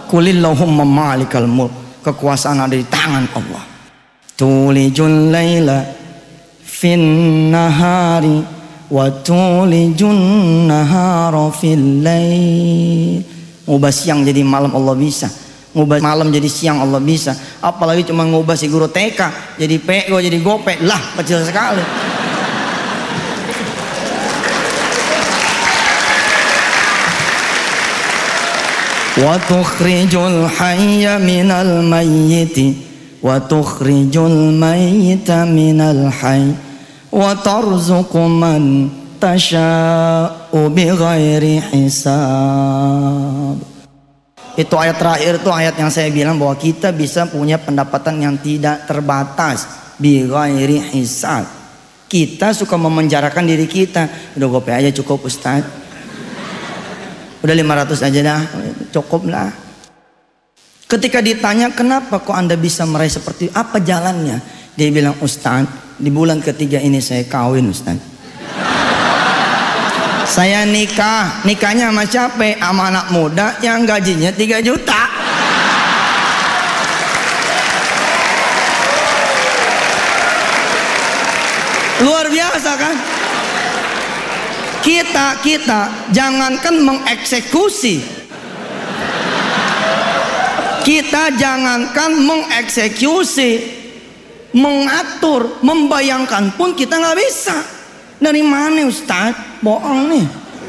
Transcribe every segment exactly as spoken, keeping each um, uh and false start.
Qulillahumma malikal mulk. Kekuasaan ada di tangan Allah. Tulijul laila fin nahari wa tulijun nahara fil lail. Ngubah siang jadi malam Allah bisa, ngubah malam jadi siang Allah bisa. Apalagi cuma ngubah si guru T K jadi pego jadi gope, lah kecil sekali. Wa tukhrijul hayya minal mayyiti wa tukhrijul mayyita minal hayy wa tarzuqu man tasya'u bighairi hisab. Itu ayat terakhir, itu ayat yang saya bilang bahwa kita bisa punya pendapatan yang tidak terbatas bighairi hisab. Kita suka memenjarakan diri kita. Udah gope aja cukup Ustaz, udah lima ratus aja dah, cukup lah. Ketika ditanya kenapa kok anda bisa meraih seperti itu, apa jalannya, dia bilang, Ustaz, di bulan ketiga ini saya kawin Ustaz. Saya nikah, nikahnya sama siapa? Sama anak muda yang gajinya tiga juta. Luar biasa kan? Kita, kita jangankan mengeksekusi, kita jangankan mengeksekusi, mengatur, membayangkan pun kita nggak bisa. Dari mana Ustaz? Bohong nih.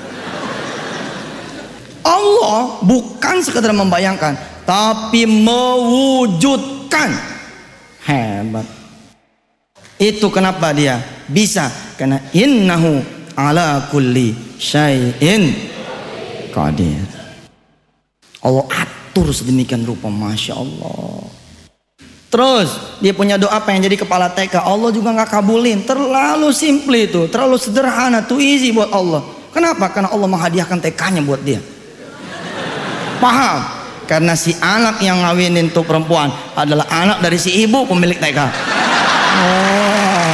Allah bukan sekedar membayangkan, tapi mewujudkan. Hebat. Itu kenapa dia bisa, karena innahu ala kulli syai'in qadir. Allah atur sedemikian rupa, Masya Allah. Terus dia punya doa pengen jadi kepala T K, Allah juga nggak kabulin. Terlalu simple itu, terlalu sederhana, too easy buat Allah. Kenapa? Karena Allah menghadiahkan T K-nya buat dia. Paham? Karena si anak yang ngawinin tuh perempuan adalah anak dari si ibu pemilik T K. Oh.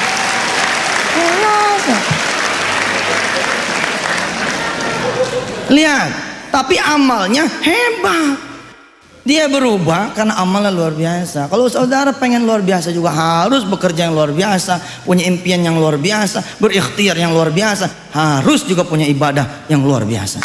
Lihat, tapi amalnya hebat. Dia berubah karena amalnya luar biasa. Kalau saudara pengen luar biasa juga harus bekerja yang luar biasa, punya impian yang luar biasa, berikhtiar yang luar biasa, harus juga punya ibadah yang luar biasa.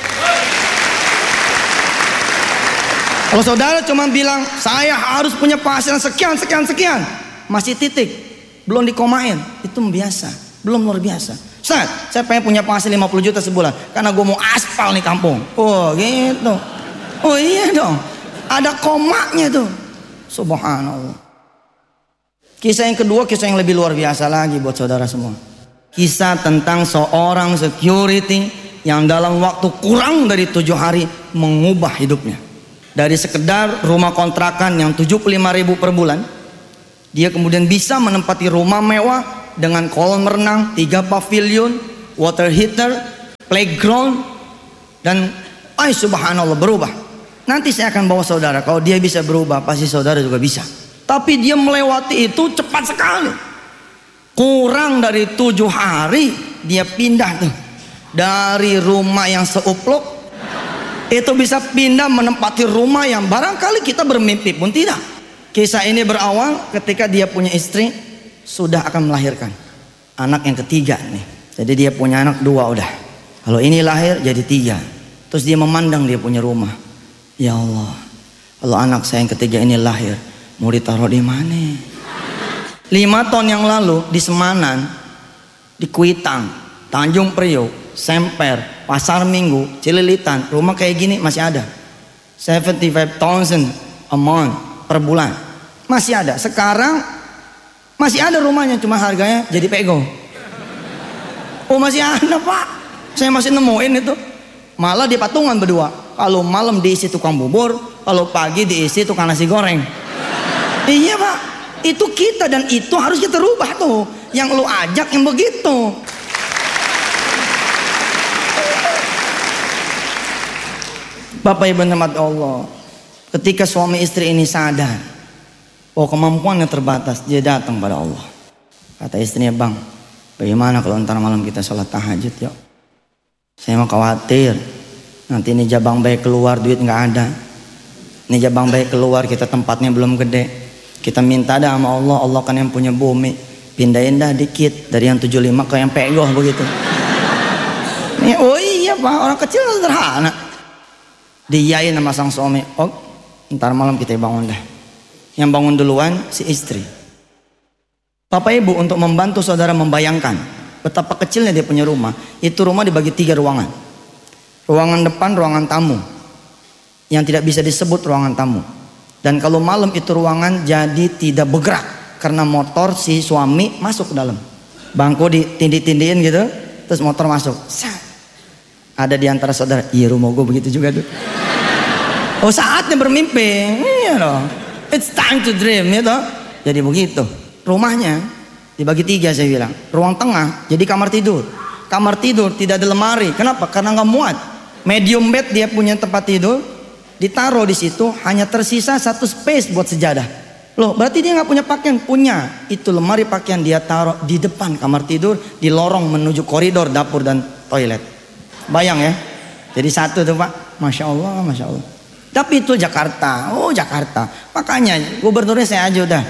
Kalau saudara cuma bilang saya harus punya penghasilan sekian sekian sekian, masih titik, belum dikomain, itu biasa, belum luar biasa. Ustaz, saya pengen punya penghasilan lima puluh juta sebulan karena gue mau aspal nih kampung. Oh gitu. Oh iya dong, ada komanya tuh. Subhanallah. Kisah yang kedua, kisah yang lebih luar biasa lagi buat saudara semua. Kisah tentang seorang security yang dalam waktu kurang dari tujuh hari mengubah hidupnya. Dari sekedar rumah kontrakan yang tujuh puluh lima ribu per bulan, dia kemudian bisa menempati rumah mewah dengan kolam renang, tiga pavilion, water heater, playground, dan ay subhanallah berubah. Nanti saya akan bawa saudara, kalau dia bisa berubah pasti saudara juga bisa. Tapi dia melewati itu cepat sekali. Kurang dari tujuh hari dia pindah tuh dari rumah yang seupluk, itu bisa pindah menempati rumah yang barangkali kita bermimpi pun tidak. Kisah ini berawal ketika dia punya istri, sudah akan melahirkan anak yang ketiga nih. Jadi dia punya anak dua udah. Kalau ini lahir jadi tiga. Terus dia memandang dia punya rumah. Ya Allah, kalau anak saya yang ketiga ini lahir, mau ditaruh di mana? Lima tahun yang lalu di Semanan, di Kuitang, Tanjung Priok, Semper, Pasar Minggu, Cililitan, rumah kayak gini masih ada. seventy-five thousand a month per bulan. Masih ada. Sekarang masih ada rumahnya, cuma harganya jadi pego. Oh masih ada pak, saya masih nemuin itu. Malah di patungan berdua. Kalau malam diisi tukang bubur, kalau pagi diisi tukang nasi goreng. Iya pak, itu kita dan itu harus kita rubah tuh. Yang lu ajak yang begitu. Bapak ibu rahmat Allah, ketika suami istri ini sadar, oh kemampuannya terbatas, dia datang pada Allah. Kata istrinya, bang, bagaimana kalau ntar malam kita sholat tahajud yuk? Saya mau khawatir nanti ini jabang baik keluar duit nggak ada. Ini jabang bayi keluar, kita tempatnya belum gede. Kita minta dah sama Allah, Allah kan yang punya bumi. Pindahin dah dikit dari yang tujuh puluh lima ke yang pegoh begitu. Nih, oh iya Pak, orang kecil sederhana. Diiyain sama sang suami. Oh, ntar malam kita bangun dah. Yang bangun duluan si istri. Bapak Ibu untuk membantu saudara membayangkan betapa kecilnya dia punya rumah. Itu rumah dibagi tiga ruangan. Ruangan depan, ruangan tamu. Yang tidak bisa disebut ruangan tamu. Dan kalau malam itu ruangan jadi tidak bergerak. Karena motor si suami masuk ke dalam. Bangku ditindih-tindihin gitu. Terus motor masuk. Sat. Ada di antara saudara, iya rumah gue begitu juga tuh. Oh saatnya bermimpi. Iya dong. It's time to dream ya toh. Jadi begitu. Rumahnya dibagi tiga saya bilang. Ruang tengah jadi kamar tidur. Kamar tidur tidak ada lemari. Kenapa? Karena nggak muat. Medium bed dia punya tempat tidur. Ditaruh di situ hanya tersisa satu space buat sejadah. Loh berarti dia nggak punya pakaian? Punya. Itu lemari pakaian dia taruh di depan kamar tidur. Di lorong menuju koridor dapur dan toilet. Bayang ya. Jadi satu tuh Pak. Masya Allah, Masya Allah. Tapi itu Jakarta. Oh Jakarta. Makanya gubernurnya saya aja udah.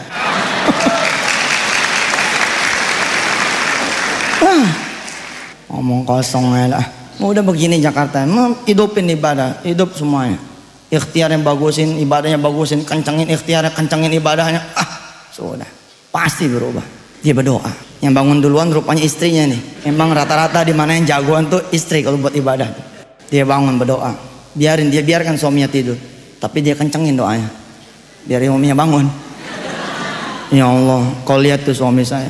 ah, ngomong kosong aja lah. Udah begini Jakarta. Mau hidupin ibadah. Hidup semuanya. Ikhtiar yang bagusin. Ibadahnya bagusin. Kencengin ikhtiarnya. Kencengin ibadahnya. Ah sudah. Pasti berubah. Dia berdoa. Yang bangun duluan rupanya istrinya nih. Emang rata-rata di mana yang jagoan tuh istri kalau buat ibadah. Dia bangun berdoa. Biarin dia biarkan suaminya tidur. Tapi dia kencengin doanya. Biar suaminya bangun. Ya Allah, kau lihat tuh suami saya.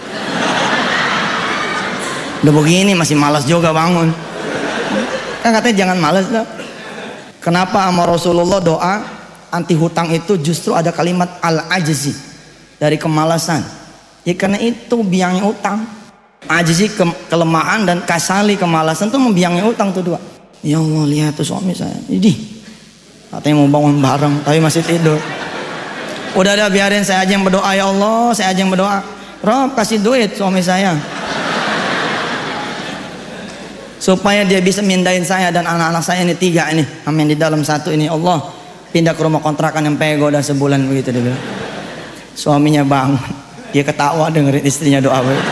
Udah begini masih malas juga bangun. Kan katanya jangan malas dah. Kenapa sama Rasulullah doa anti hutang itu justru ada kalimat al-ajzi dari kemalasan. Ya karena itu biangnya utang. Ajzi ke kelemahan dan kasali kemalasan tuh membiangnya utang tuh dua. Ya Allah lihat tuh suami saya. Jadi katanya mau bangun bareng tapi masih tidur. Udah ada biarin saya aja yang berdoa ya Allah, saya aja yang berdoa. Rob kasih duit suami saya. Supaya dia bisa mindahin saya dan anak-anak saya ini tiga ini. Amin di dalam satu ini Allah pindah ke rumah kontrakan yang pego udah sebulan begitu dia bilang. Suaminya bangun. Dia ketawa dengerin istrinya doa begitu.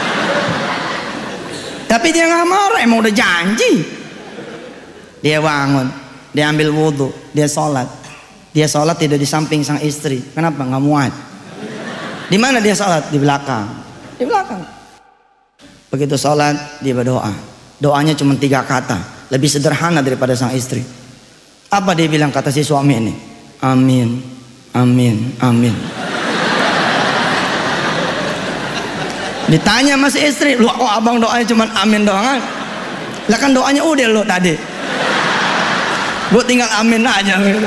Tapi dia nggak marah, emang udah janji. Dia bangun, dia ambil wudhu, dia sholat. Dia sholat tidak di samping sang istri. Kenapa? Nggak muat. Di mana dia sholat? Di belakang. Di belakang. Begitu sholat, dia berdoa. Doanya cuma tiga kata, lebih sederhana daripada sang istri. Apa dia bilang kata si suami ini? Amin, amin, amin. Ditanya masih istri, lu kok abang doanya cuma amin doang? Lah kan doanya udah lo tadi. Gue tinggal amin aja gitu.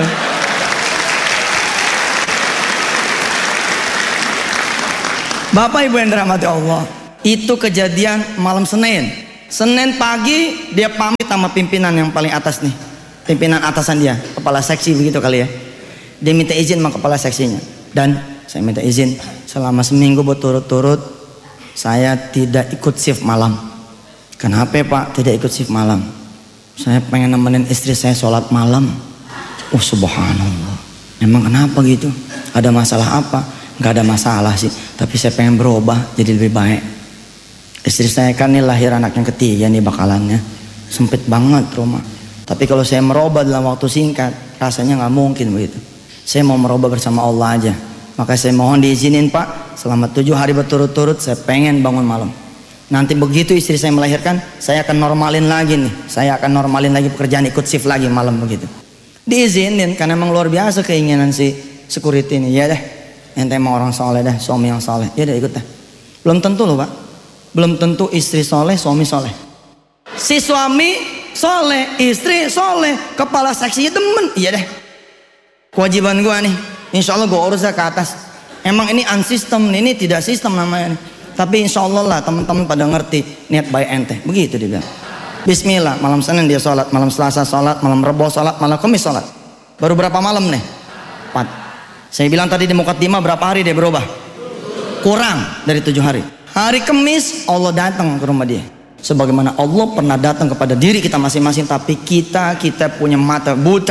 Bapak Ibu yang dirahmati Allah, itu kejadian malam Senin. Senin pagi dia pamit sama pimpinan yang paling atas nih. Pimpinan atasan dia, kepala seksi begitu kali ya. Dia minta izin sama kepala seksinya. Dan saya minta izin selama seminggu berturut-turut saya tidak ikut shift malam. Kenapa Pak tidak ikut shift malam? Saya pengen nemenin istri saya sholat malam. Oh subhanallah. Emang kenapa gitu? Ada masalah apa? Gak ada masalah sih. Tapi saya pengen berubah jadi lebih baik. Istri saya kan nih lahir anak yang ketiga nih bakalannya. Sempit banget rumah. Tapi kalau saya merubah dalam waktu singkat, rasanya gak mungkin begitu. Saya mau merubah bersama Allah aja. Maka saya mohon diizinin Pak, selama tujuh hari berturut-turut saya pengen bangun malam. Nanti begitu istri saya melahirkan, saya akan normalin lagi nih. Saya akan normalin lagi pekerjaan, ikut shift lagi malam begitu. Diizinin karena memang luar biasa keinginan si security ini. Ya deh, ente mau orang soleh dah, suami yang soleh. Ya deh ikut dah. Belum tentu loh Pak. Belum tentu istri soleh, suami soleh. Si suami soleh, istri soleh, kepala seksinya demen. Iya deh. Kewajiban gua nih. Insya Allah gue urus ke atas. Emang ini unsistem, ini tidak sistem namanya nih. Tapi insya Allah lah teman-teman pada ngerti niat baik ente. Begitu dia bilang. Bismillah, malam Senin dia sholat, malam Selasa sholat, malam Rebo sholat, malam Kamis sholat. Baru berapa malam nih? Empat. Saya bilang tadi di Mukaddimah berapa hari dia berubah? Kurang dari tujuh hari. Hari Kamis Allah datang ke rumah dia. Sebagaimana Allah pernah datang kepada diri kita masing-masing, tapi kita kita punya mata buta,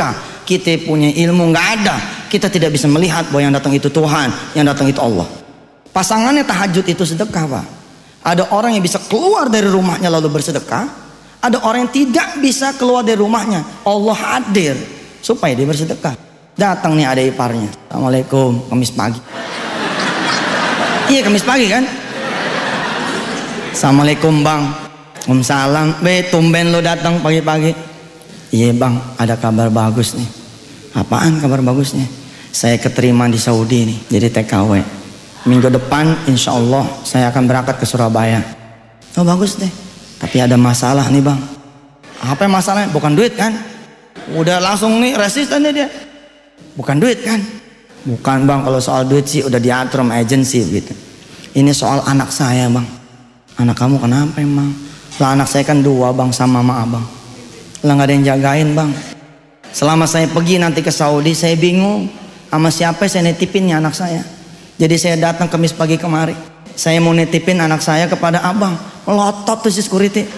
kita punya ilmu nggak ada, kita tidak bisa melihat bahwa yang datang itu Tuhan, yang datang itu Allah. Pasangannya tahajud itu sedekah, Pak. Ada orang yang bisa keluar dari rumahnya lalu bersedekah, ada orang yang tidak bisa keluar dari rumahnya, Allah hadir supaya dia bersedekah. Datang nih ada iparnya, Assalamualaikum, Kamis pagi. Iya, Kamis pagi kan? Assalamualaikum bang. Waalaikumsalam. Be, tumben lo datang pagi-pagi. Iya bang, ada kabar bagus nih. Apaan kabar bagusnya? Saya keterima di Saudi nih, jadi T K W. Minggu depan insya Allah saya akan berangkat ke Surabaya. Oh bagus deh. Tapi ada masalah nih bang. Apa masalahnya? Bukan duit kan? Udah langsung nih resisten nih dia. Bukan duit kan? Bukan bang, kalau soal duit sih udah diatur sama agensi gitu. Ini soal anak saya bang. Anak kamu kenapa emang? Lah anak saya kan dua bang, sama mama abang. Lah nggak ada yang jagain bang. Selama saya pergi nanti ke Saudi, saya bingung sama siapa saya nitipinnya anak saya. Jadi saya datang Kamis pagi kemari, saya mau nitipin anak saya kepada abang. Melotot tuh si security.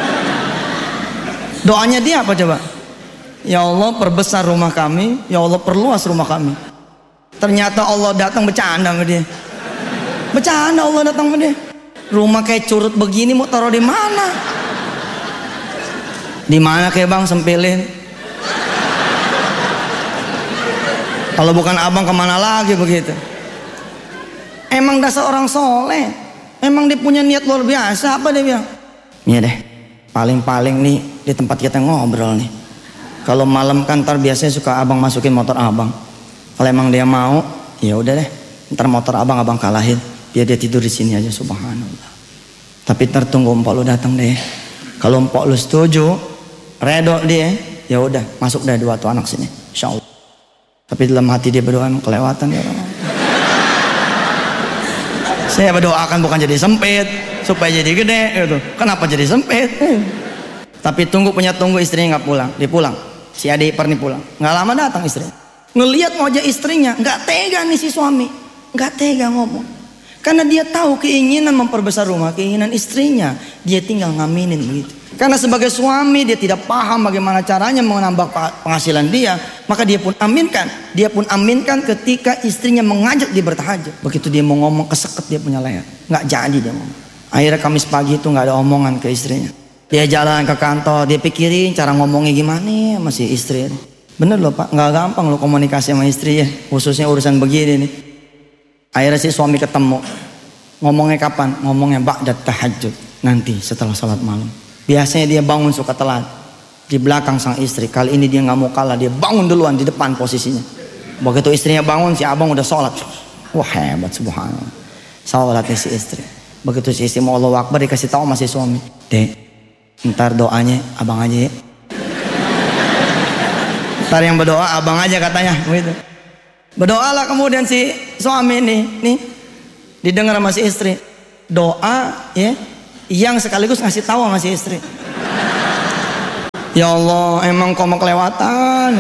Doanya dia apa coba? Ya Allah perbesar rumah kami, ya Allah perluas rumah kami. Ternyata Allah datang bercanda sama dia. Bercanda Allah datang sama dia. Rumah kayak curut begini mau taruh di mana? Di mana kayak bang sempilin? Kalau bukan abang kemana lagi begitu? Emang dasar orang soleh. Emang dia punya niat luar biasa. Apa dia bilang? Iya deh. Paling-paling nih di tempat kita ngobrol nih. Kalau malam kan ntar biasanya suka abang masukin motor abang. Kalau emang dia mau, ya udah deh. Ntar motor abang abang kalahin. Biar dia tidur di sini aja, subhanallah. Tapi ntar tunggu empok lu datang deh. Kalau empok lu setuju, redo dia, ya udah masuk deh dua tuh anak sini, insya Allah. Tapi dalam hati dia berdoa kelewatan ya Allah. Saya berdoakan bukan jadi sempit, supaya jadi gede gitu. Kenapa jadi sempit? Tapi tunggu punya tunggu istrinya nggak pulang, dia pulang. Si adik ipar nih pulang, nggak lama datang istri. Ngelihat wajah istrinya, nggak tega nih si suami, nggak tega ngomong. Karena dia tahu keinginan memperbesar rumah, keinginan istrinya, dia tinggal ngaminin begitu. Karena sebagai suami dia tidak paham bagaimana caranya menambah penghasilan dia, maka dia pun aminkan. Dia pun aminkan ketika istrinya mengajak dia bertahajud. Begitu dia mau ngomong keseket dia punya leher, nggak jadi dia ngomong. Akhirnya Kamis pagi itu nggak ada omongan ke istrinya. Dia jalan ke kantor, dia pikirin cara ngomongnya gimana sama si istri. Bener loh pak, nggak gampang loh komunikasi sama istri ya, khususnya urusan begini nih. Akhirnya si suami ketemu. Ngomongnya kapan? Ngomongnya ba'dat tahajud, nanti setelah salat malam. Biasanya dia bangun suka telat di belakang sang istri. Kali ini dia nggak mau kalah, dia bangun duluan di depan posisinya. Begitu istrinya bangun, si abang udah sholat. Wah hebat, subhanallah. Sholatnya si istri. Begitu si istri mau Allahu Akbar, dikasih tahu sama si suami. Dek, ntar doanya abang aja ya. Ntar yang berdoa abang aja katanya begitu. Berdoalah kemudian si suami nih, nih didengar sama si istri. Doa ya, yang sekaligus ngasih tahu sama si istri. Ya Allah, emang kau mau kelewatan.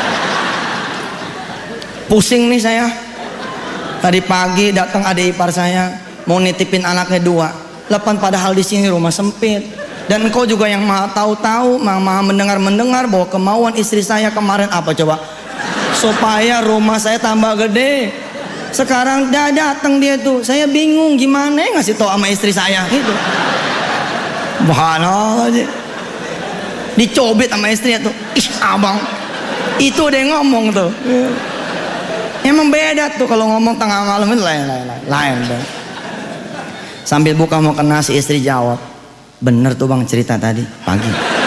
Pusing nih saya. Tadi pagi datang adik ipar saya, mau nitipin anaknya dua. Lepan padahal di sini rumah sempit. Dan engkau juga yang maha tahu-tahu, maha mendengar-mendengar bahwa kemauan istri saya kemarin apa coba? Supaya rumah saya tambah gede. Sekarang dia datang dia tuh, saya bingung gimana ngasih tahu sama istri saya gitu. Subhanallah, dicobit sama istrinya tuh. Ih abang, itu dia ngomong tuh. Emang beda tuh kalau ngomong tengah malam itu lain lain lain. lain bang. Sambil buka mau kena si istri jawab, bener tuh bang cerita tadi pagi.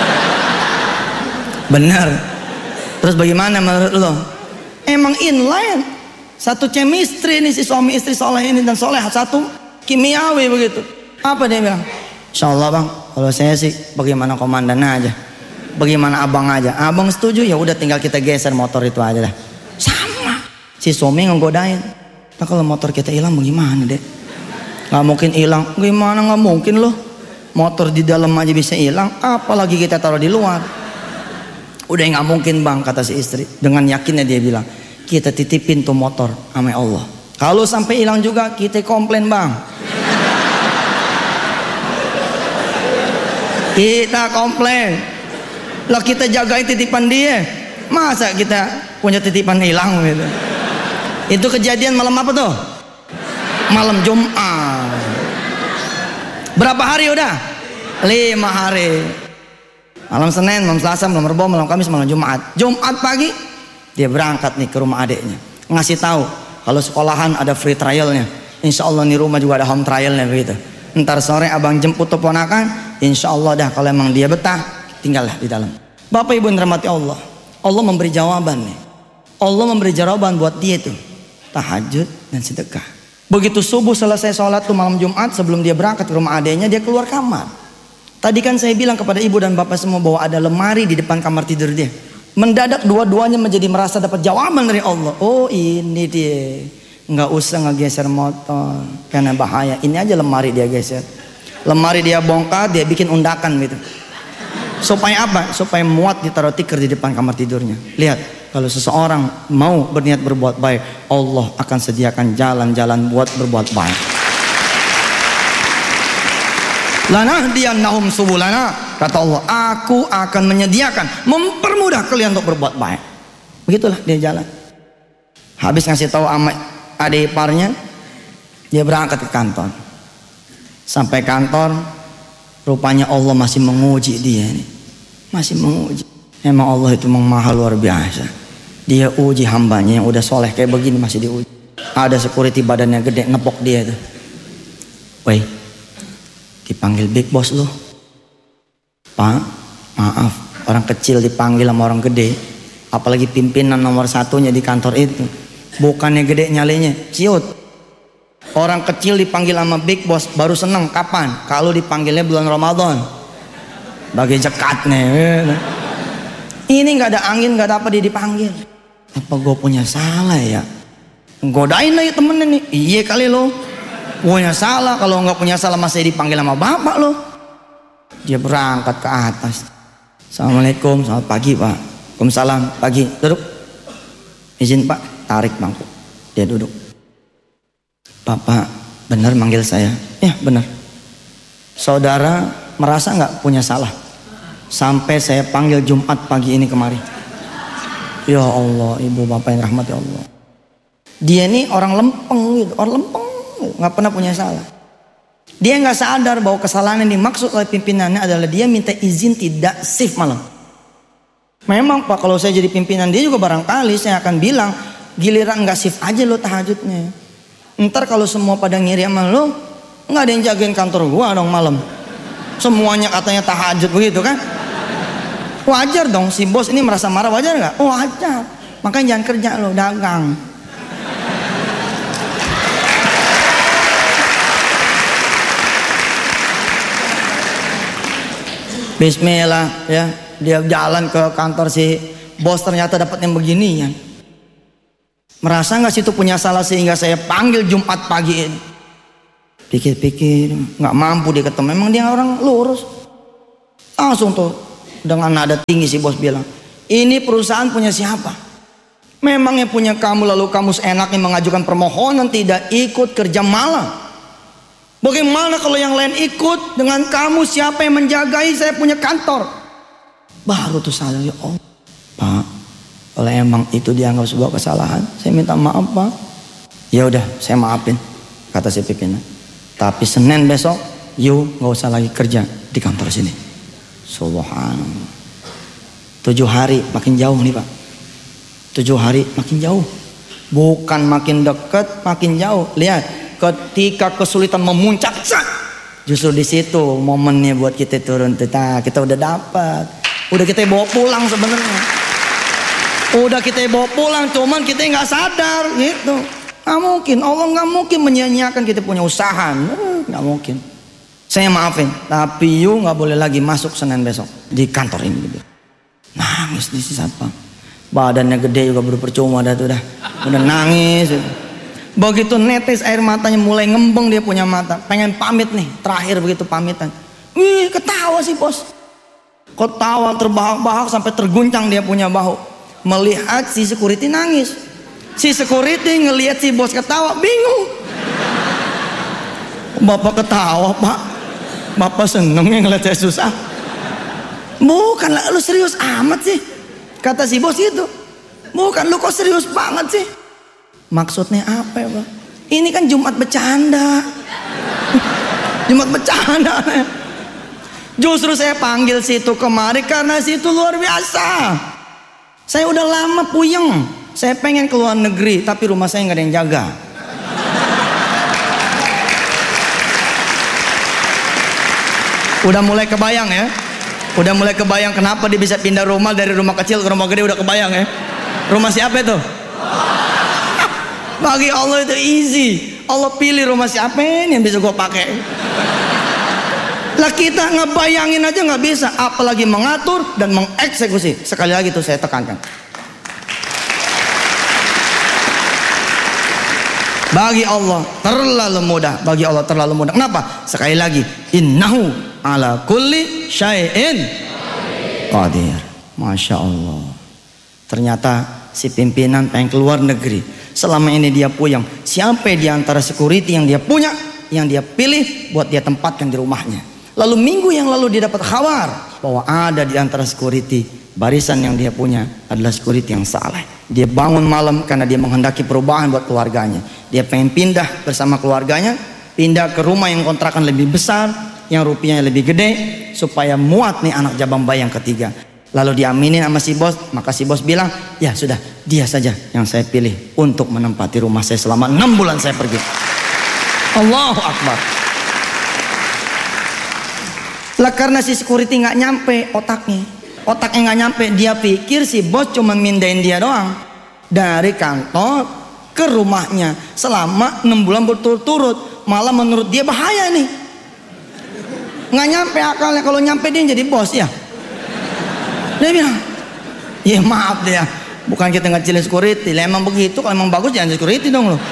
Bener. Terus bagaimana menurut lo? Emang inline, satu chemistry nih si suami istri soleh ini dan soleh, satu kimiawi begitu. Apa dia bilang? Insya Allah bang, kalau saya sih bagaimana komandan aja, bagaimana abang aja. Abang setuju ya udah tinggal kita geser motor itu aja dah. Sama, si suami ngegodain. Nah kalau motor kita hilang bagaimana deh? Gak mungkin hilang, gimana nggak mungkin loh? Motor di dalam aja bisa hilang, apalagi kita taruh di luar. Udah nggak mungkin bang, kata si istri. Dengan yakinnya dia bilang, kita titipin tuh motor sama Allah. Kalau sampai hilang juga kita komplain bang. Kita komplain. Lah kita jagain titipan dia. Masa kita punya titipan hilang gitu. Itu kejadian malam apa tuh? Malam Jumat. Berapa hari udah? Lima hari. Malam Senin, malam Selasa, malam Rabu, malam Kamis, malam Jumat. Jumat pagi dia berangkat nih ke rumah adiknya, ngasih tahu kalau sekolahan ada free trialnya. Insya Allah nih rumah juga ada home trialnya begitu. Ntar sore abang jemput tuh ponakan, insya Allah dah kalau emang dia betah tinggallah di dalam. Bapak Ibu yang dirahmati Allah, Allah memberi jawaban nih. Allah memberi jawaban buat dia tuh tahajud dan sedekah. Begitu subuh selesai sholat tuh malam Jumat, sebelum dia berangkat ke rumah adiknya, dia keluar kamar. Tadi kan saya bilang kepada ibu dan bapak semua bahwa ada lemari di depan kamar tidur dia. Mendadak dua-duanya menjadi merasa dapat jawaban dari Allah. Oh ini dia, nggak usah ngegeser motor karena bahaya. Ini aja lemari dia geser. Lemari dia bongkar, dia bikin undakan gitu. Supaya apa? Supaya muat ditaruh tikar di depan kamar tidurnya. Lihat, kalau seseorang mau berniat berbuat baik, Allah akan sediakan jalan-jalan buat berbuat baik. Lanahdiyannahum subulana, kata Allah, aku akan menyediakan, mempermudah kalian untuk berbuat baik. Begitulah dia jalan. Habis ngasih tahu sama adik iparnya, dia berangkat ke kantor. Sampai kantor, rupanya Allah masih menguji dia nih. Masih menguji. Emang Allah itu memang maha luar biasa. Dia uji hambanya yang udah soleh kayak begini masih diuji. Ada security badannya gede ngepok dia tuh. Woi, dipanggil big boss lu. Pak, maaf, orang kecil dipanggil sama orang gede. Apalagi pimpinan nomor satunya di kantor itu. Bukannya gede nyalinya, ciut. Orang kecil dipanggil sama big boss baru seneng kapan? Kalau dipanggilnya bulan Ramadan. Bagi jekat nih. Ini nggak ada angin, nggak ada apa dia dipanggil. Apa gue punya salah ya? Godain lagi temennya nih. Iya kali lo punya salah. Kalau nggak punya salah masih dipanggil sama bapak lo. Dia berangkat ke atas. Assalamualaikum, selamat pagi pak. Waalaikumsalam, pagi. Duduk. Izin pak, tarik bangku. Dia duduk. Bapak benar manggil saya? Ya benar. Saudara merasa nggak punya salah sampai saya panggil Jumat pagi ini kemari? Ya Allah, ibu bapak yang rahmati Allah. Dia ini orang lempeng gitu, orang lempeng, nggak pernah punya salah. Dia nggak sadar bahwa kesalahan yang dimaksud oleh pimpinannya adalah dia minta izin tidak shift malam. Memang pak, kalau saya jadi pimpinan dia juga barangkali saya akan bilang giliran nggak shift aja lo tahajudnya. Ntar kalau semua pada ngiri sama lo, nggak ada yang jagain kantor gua dong malam. Semuanya katanya tahajud begitu kan? Wajar dong si bos ini merasa marah, wajar nggak? Oh, wajar. Makanya jangan kerja lo, dagang. Bismillah ya, dia jalan ke kantor si bos ternyata dapat yang beginian. Merasa nggak situ punya salah sehingga saya panggil Jumat pagi ini? Pikir-pikir nggak mampu dia ketemu. Memang dia orang lurus. Langsung tuh dengan nada tinggi si bos bilang, ini perusahaan punya siapa? Memangnya punya kamu, lalu kamu seenaknya mengajukan permohonan tidak ikut kerja malam. Bagaimana kalau yang lain ikut dengan kamu? Siapa yang menjagai? Saya punya kantor. Baru tuh sadar, ya Allah pak, kalau emang itu dianggap sebuah kesalahan, saya minta maaf pak. Ya udah, saya maafin, kata si pimpinan. Tapi Senin besok, you nggak usah lagi kerja di kantor sini. Subhanallah. Tujuh hari makin jauh nih pak. Tujuh hari makin jauh. Bukan makin dekat, makin jauh. Lihat, ketika kesulitan memuncak, justru di situ momennya buat kita turun. Kita, kita udah dapat. Udah kita bawa pulang sebenarnya. Udah kita bawa pulang, cuman kita nggak sadar gitu. Nggak mungkin, Allah nggak mungkin menyia-nyiakan kita punya usaha. Nggak mungkin. Saya maafin, tapi you nggak boleh lagi masuk Senin besok di kantor ini. Nangis di sisi satpam. Badannya gede juga baru percuma dah tuh dah. Udah nangis. Begitu netes air matanya mulai ngembeng dia punya mata. Pengen pamit nih, terakhir begitu pamitan. Wih, ketawa sih bos. Ketawa terbahak-bahak sampai terguncang dia punya bahu. Melihat si security nangis. Si security ngelihat si bos ketawa, bingung. Bapak ketawa pak, bapak seneng ya ngeliat saya susah. Bukan lah, lu serius amat sih. Kata si bos itu, bukan, lu kok serius banget sih? Maksudnya apa ya Pak? Ini kan Jumat bercanda. Jumat bercanda. Justru saya panggil situ kemari karena situ luar biasa. Saya udah lama puyeng. Saya pengen keluar negeri, tapi rumah saya nggak ada yang jaga. Udah mulai kebayang ya. Udah mulai kebayang kenapa dia bisa pindah rumah dari rumah kecil ke rumah gede, udah kebayang ya. Rumah siapa itu? Bagi Allah itu easy. Allah pilih rumah siapa ini yang bisa gue pakai. Lah kita ngebayangin aja nggak bisa, apalagi mengatur dan mengeksekusi. Sekali lagi tuh saya tekankan. Bagi Allah terlalu mudah. Bagi Allah terlalu mudah. Kenapa? Sekali lagi, innahu ala kulli syai'in qadir. Masya Allah. Ternyata si pimpinan pengen keluar negeri. Selama ini dia puyeng. Siapa di antara security yang dia punya, yang dia pilih buat dia tempatkan di rumahnya. Lalu minggu yang lalu dia dapat kabar bahwa ada di antara security, barisan yang dia punya adalah security yang saleh. Dia bangun malam karena dia menghendaki perubahan buat keluarganya. Dia pengen pindah bersama keluarganya, pindah ke rumah yang kontrakan lebih besar, yang rupiahnya lebih gede, supaya muat nih anak jabang bayi yang ketiga. Lalu diaminin sama si bos, maka si bos bilang, ya sudah, dia saja yang saya pilih untuk menempati rumah saya selama enam bulan saya pergi. Allahu Akbar. Lah karena si security nggak nyampe otaknya, otaknya nggak nyampe, dia pikir si bos cuma mindahin dia doang dari kantor ke rumahnya selama enam bulan berturut-turut. Malah menurut dia bahaya nih, nggak nyampe akalnya. Kalau nyampe dia jadi bos ya. Dia bilang, ya maaf deh ya, bukan kita ngecilin security, lah emang begitu. Kalau emang bagus jangan security dong lo.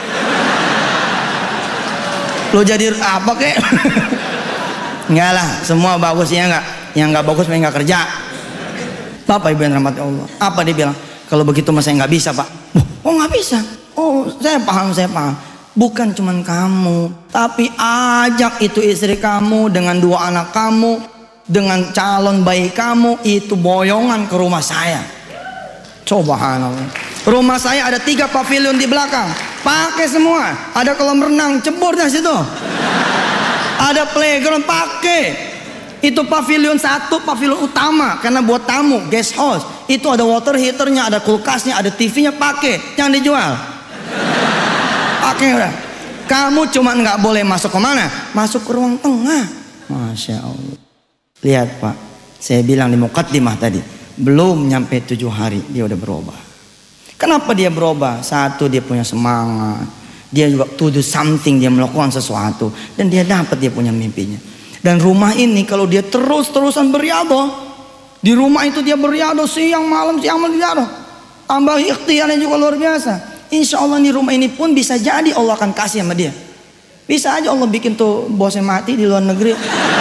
Lo jadi apa kek? Enggak lah, semua bagus ya enggak. Yang enggak bagus memang enggak kerja. Bapak Ibu yang rahmati Allah, apa dia bilang? Kalau begitu mas saya nggak bisa Pak. Oh nggak bisa? Oh saya paham, saya paham. Bukan cuman kamu, tapi ajak itu istri kamu dengan dua anak kamu, dengan calon bayi kamu itu boyongan ke rumah saya. Subhanallah. Rumah saya ada tiga pavilion di belakang, pakai semua. Ada kolam renang, cebur di situ. Ada playground, pakai. Itu pavilion satu, pavilion utama karena buat tamu, guest house. Itu ada water heaternya, ada kulkasnya, ada T V-nya, pakai. Jangan dijual. Pakai udah. Kamu cuma nggak boleh masuk ke mana? Masuk ke ruang tengah. Masya Allah. Lihat Pak, saya bilang di mukaddimah tadi, belum nyampe tujuh hari dia udah berubah. Kenapa dia berubah? Satu, dia punya semangat. Dia juga to do something, dia melakukan sesuatu, dan dia dapat dia punya mimpinya. Dan rumah ini kalau dia terus-terusan beriadah, di rumah itu dia beriadah siang malam siang malam beriadah. Tambah ikhtiarnya juga luar biasa. Insya Allah di rumah ini pun bisa jadi Allah akan kasih sama dia. Bisa aja Allah bikin tuh bosnya mati di luar negeri.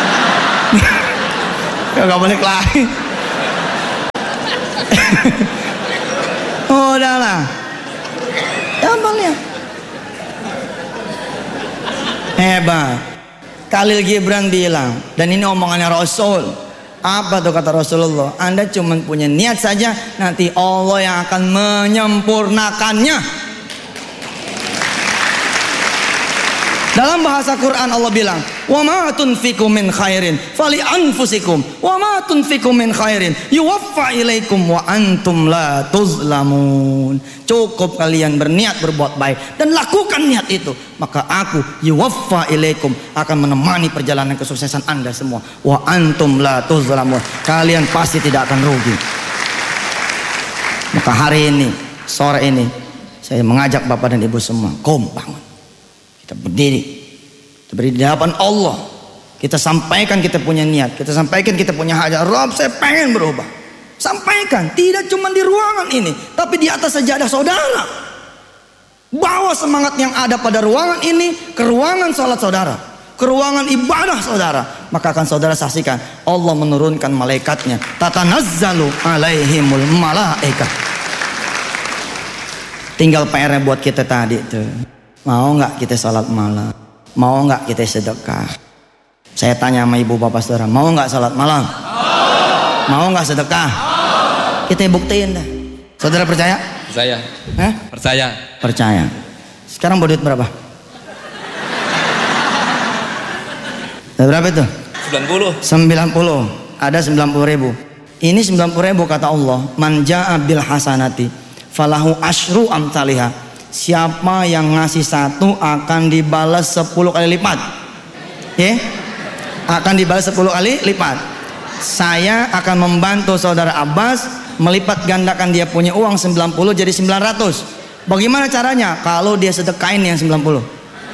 Ya gak balik lagi. Oh udahlah. Gampang ya. Hebat. Khalil Gibran bilang, dan ini omongannya Rasul. Apa tuh kata Rasulullah? Anda cuma punya niat saja, nanti Allah yang akan menyempurnakannya. Dalam bahasa Quran Allah bilang, "Wa ma tunfiqu min khairin fali anfusikum wa ma tunfiqu min khairin yuwaffa ilaikum wa antum la tuzlamun." Cukup kalian berniat berbuat baik dan lakukan niat itu, maka aku yuwaffa ilaikum akan menemani perjalanan kesuksesan Anda semua. Wa antum la tuzlamun. Kalian pasti tidak akan rugi. Maka hari ini, sore ini, saya mengajak Bapak dan Ibu semua, kom bangun. Kita berdiri, kita berdiri di hadapan Allah. Kita sampaikan kita punya niat, kita sampaikan kita punya hajat. Rob, saya pengen berubah. Sampaikan, tidak cuma di ruangan ini, tapi di atas sajadah saudara. Bawa semangat yang ada pada ruangan ini ke ruangan sholat saudara, ke ruangan ibadah saudara. Maka akan saudara saksikan Allah menurunkan malaikatnya. Tatanazzalu alaihimul malaikat. Tinggal P R-nya buat kita tadi tuh. Mau nggak kita salat malam? Mau nggak kita sedekah? Saya tanya sama ibu bapak saudara, mau nggak salat malam? Mau nggak sedekah? Kita buktiin dah. Saudara percaya? Percaya. Hah? Percaya. Percaya. Sekarang bawa duit berapa? Berapa itu? sembilan puluh. sembilan puluh. Ada sembilan puluh ribu. Ini sembilan puluh ribu kata Allah. Man ja'a bil hasanati falahu asyru amsalihha. Siapa yang ngasih satu akan dibalas sepuluh kali lipat. Ya? Akan dibalas sepuluh kali lipat. Saya akan membantu saudara Abbas melipat gandakan dia punya uang sembilan puluh jadi sembilan ratus. Bagaimana caranya? Kalau dia sedekain yang sembilan puluh.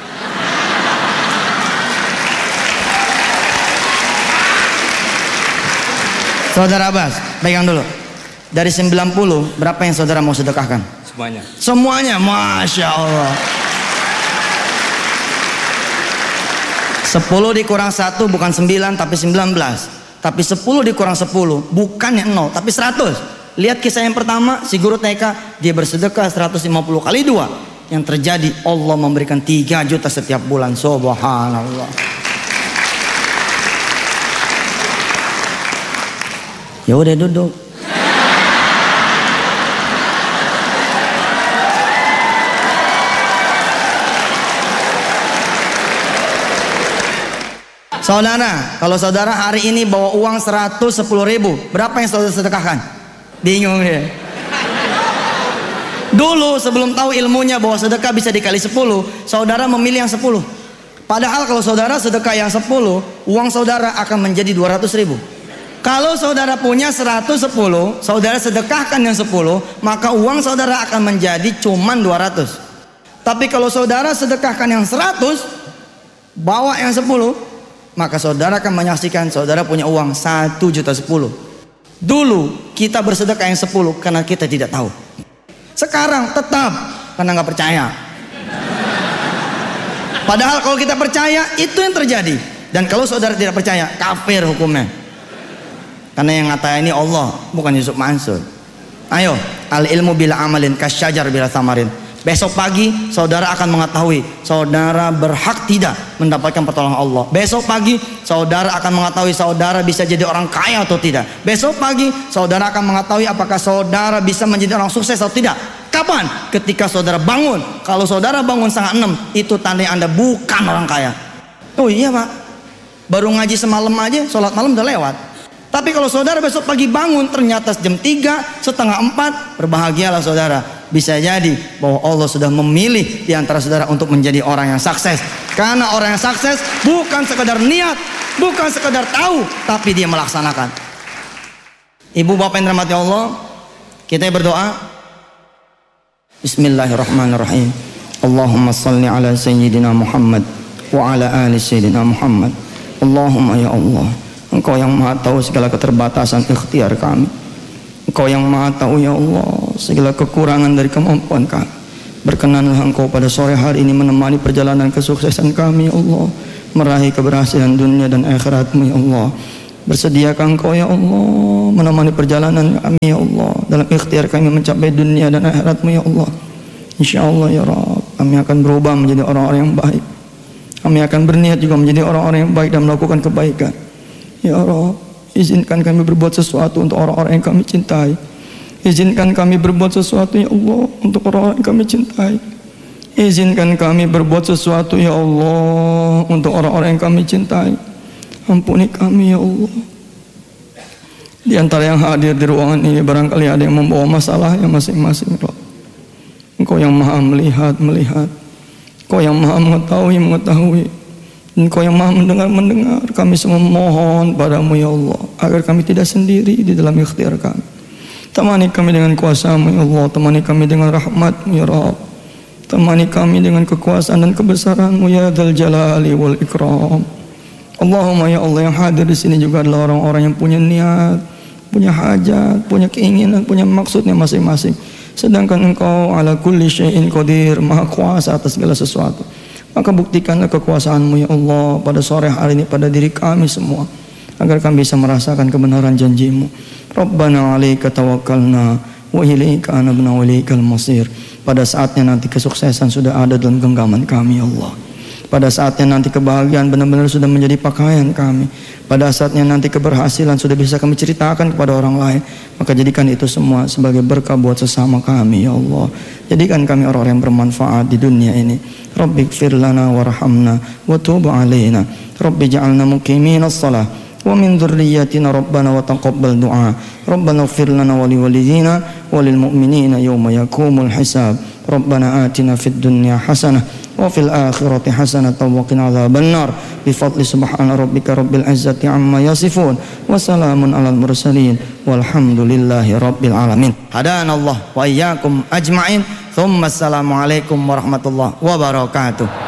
Saudara Abbas, pegang dulu. Dari sembilan puluh, berapa yang saudara mau sedekahkan? Semuanya. Semuanya, Masya Allah. sepuluh dikurang satu bukan sembilan tapi sembilan belas. Tapi sepuluh dikurang sepuluh bukannya nol tapi seratus. Lihat kisah yang pertama, si guru T K, dia bersedekah seratus lima puluh kali dua. Yang terjadi Allah memberikan tiga juta setiap bulan. Subhanallah. Ya udah duduk. Saudara, kalau saudara hari ini bawa uang seratus sepuluh ribu, berapa yang saudara sedekahkan? Bingung ya. Dulu sebelum tahu ilmunya bahwa sedekah bisa dikali sepuluh, saudara memilih yang sepuluh. Padahal kalau saudara sedekah yang sepuluh, uang saudara akan menjadi dua ratus ribu. Kalau saudara punya seratus sepuluh, saudara sedekahkan yang sepuluh, maka uang saudara akan menjadi cuman dua ratus. Tapi kalau saudara sedekahkan yang seratus, bawa yang sepuluh, maka saudara akan menyaksikan saudara punya uang satu juta sepuluh. Dulu kita bersedekah yang sepuluh karena kita tidak tahu. Sekarang tetap karena nggak percaya. Padahal kalau kita percaya itu yang terjadi. Dan kalau saudara tidak percaya, kafir hukumnya. Karena yang ngata ini Allah, bukan Yusuf Mansur. Ayo, al ilmu bila amalin kasyajar bila samarin. Besok pagi saudara akan mengetahui saudara berhak tidak mendapatkan pertolongan Allah. Besok pagi saudara akan mengetahui saudara bisa jadi orang kaya atau tidak. Besok pagi saudara akan mengetahui apakah saudara bisa menjadi orang sukses atau tidak. Kapan? Ketika saudara bangun. Kalau saudara bangun setengah enam, itu tanda Anda bukan orang kaya. Oh iya Pak, baru ngaji semalam aja, sholat malam udah lewat. Tapi kalau saudara besok pagi bangun ternyata jam tiga, setengah empat, berbahagialah saudara. Bisa jadi bahwa Allah sudah memilih di antara saudara untuk menjadi orang yang sukses. Karena orang yang sukses bukan sekedar niat, bukan sekedar tahu, tapi dia melaksanakan. Ibu bapak yang dirahmati Allah, kita berdoa. Bismillahirrahmanirrahim. Allahumma salli ala sayyidina Muhammad wa ala ali sayyidina Muhammad. Allahumma ya Allah, Engkau yang maha tahu segala keterbatasan ikhtiar kami. Engkau yang maha tahu ya Allah segala kekurangan dari kemampuan kami. Berkenanlah Engkau pada sore hari ini menemani perjalanan kesuksesan kami ya Allah, meraih keberhasilan dunia dan akhirat-Mu ya Allah. Bersediakah Engkau ya Allah menemani perjalanan kami ya Allah dalam ikhtiar kami mencapai dunia dan akhirat-Mu ya Allah. InsyaAllah ya Rabb, kami akan berubah menjadi orang-orang yang baik. Kami akan berniat juga menjadi orang-orang yang baik dan melakukan kebaikan. Ya Allah, izinkan kami berbuat sesuatu untuk orang-orang yang kami cintai. Izinkan kami berbuat sesuatu ya Allah untuk orang-orang yang kami cintai. Izinkan kami berbuat sesuatu ya Allah untuk orang-orang yang kami cintai. Ampuni kami ya Allah. Di antara yang hadir di ruangan ini barangkali ada yang membawa masalahnya masing-masing. Engkau yang maha melihat, melihat. Engkau yang maha mengetahui, mengetahui. Engkau yang maha mendengar, mendengar. Kami semua mohon padamu ya Allah agar kami tidak sendiri di dalam ikhtiar kami. Temani kami dengan kuasa-Mu ya Allah. Temani kami dengan rahmat-Mu ya Rabb. Temani kami dengan kekuasaan dan kebesaran-Mu ya Dzal Jalali wal Ikram. Allahumma ya Allah, yang hadir di sini juga adalah orang-orang yang punya niat, punya hajat, punya keinginan, punya maksudnya masing-masing. Sedangkan Engkau ala kulli syai'in qadir, maha kuasa atas segala sesuatu. Maka buktikanlah kekuasaan-Mu ya Allah pada sore hari ini pada diri kami semua, agar kami bisa merasakan kebenaran janji-Mu. Rabbana 'alaika tawakkalna wa ilaika anabna wa ilaikal masir. Pada saatnya nanti kesuksesan sudah ada dalam genggaman kami ya Allah. Pada saatnya nanti kebahagiaan benar-benar sudah menjadi pakaian kami. Pada saatnya nanti keberhasilan sudah bisa kami ceritakan kepada orang lain. Maka jadikan itu semua sebagai berkah buat sesama kami ya Allah. Jadikan kami orang-orang yang bermanfaat di dunia ini. Rabbi ighfir lana warhamna wa tub alaina. Rabbi ja'alna muqiminas shalah wa min dzurriyyatina rabbana wa taqabbal du'a. Rabbana ighfir lana wa liwalidina wa lil mu'minina yawma yaqumul hisab. Rabbana atina fid dunya hasanah wa fil akhirati hasanatan wa qina adzabannar. Bi fadli subhana rabbika rabbil izzati amma yasifun wa salamun alal mursalin walhamdulillahi rabbil alamin. Hadanallahu wa iyyakum ajmain. Tsumma assalamu alaikum warahmatullahi wabarakatuh.